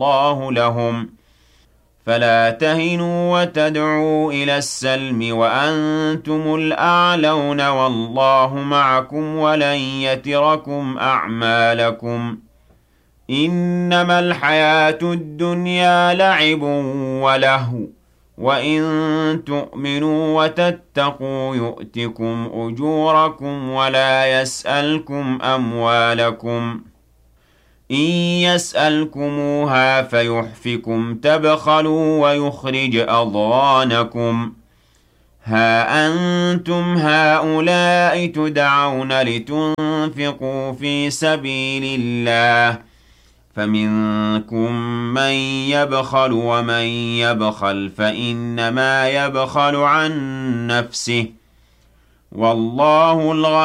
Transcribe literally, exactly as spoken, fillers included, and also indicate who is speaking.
Speaker 1: الله لهم فلا تهنوا وتدعوا إلى السلم وأنتم الأعلون والله معكم ولن يتركم أعمالكم إنما الحياة الدنيا لعب ولهو وإن تؤمنوا وتتقوا يؤتكم أجوركم ولا يسألكم أموالكم إن يسألكموها فيحفكم تبخلوا ويخرج أضغانكم ها أنتم هؤلاء تدعون لتنفقوا في سبيل الله فمنكم من يبخل ومن يبخل فإنما يبخل عن نفسه والله الغني